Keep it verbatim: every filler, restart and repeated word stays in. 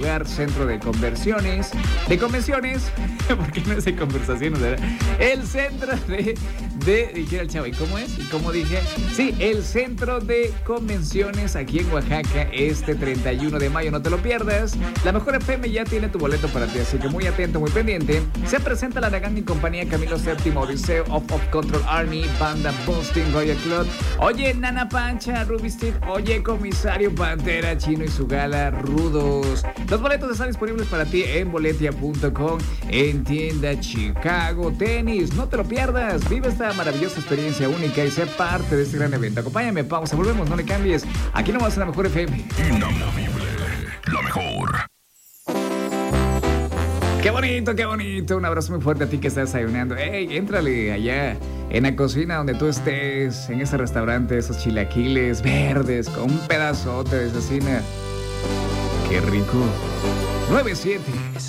lugar centro de conversiones, de convenciones, porque no es de conversaciones, ¿verdad? El centro de, de, dijera el chavo, ¿y cómo es? ¿Y cómo dije? Sí, el centro de convenciones aquí en Oaxaca, este treinta y uno de mayo, no te lo pierdas. La Mejor F M ya tiene tu boleto para ti, así que muy atento, muy pendiente. Se presenta la Aragán y compañía, Camilo séptimo, Odiseo, Off of Control Army, Banda Busting, Royal Club. Oye, Nana Pancha, Ruby Steve, oye, Comisario Pantera, Chino y su gala, Rudos. Los boletos están disponibles para ti en boletia punto com, en tienda Chicago Tenis. No te lo pierdas, vive esta maravillosa experiencia única y sé parte de este gran evento. Acompáñame, pausa, volvemos, no le cambies. Aquí nomás en la Mejor F M. Inamovible, la mejor. Qué bonito, qué bonito. Un abrazo muy fuerte a ti que estás desayunando. Ey, éntrale allá en la cocina donde tú estés, en ese restaurante, esos chilaquiles verdes con un pedazote de cecina. Qué rico. nueve siete